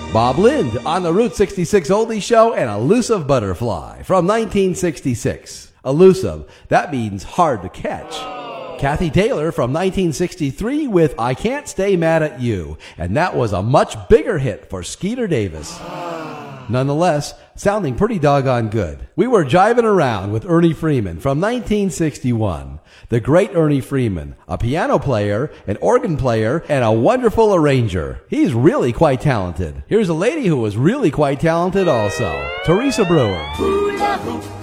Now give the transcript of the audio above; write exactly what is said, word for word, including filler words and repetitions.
Bob Lind on the Route sixty-six Oldie Show and Elusive Butterfly from nineteen sixty-six. Elusive, that means hard to catch. Kathy Taylor from nineteen sixty-three with I Can't Stay Mad at You, and that was a much bigger hit for Skeeter Davis. Nonetheless, sounding pretty doggone good. We were jiving around with Ernie Freeman from nineteen sixty-one. The great Ernie Freeman, a piano player, an organ player, and a wonderful arranger. He's really quite talented. Here's a lady who was really quite talented also, Teresa Brewer.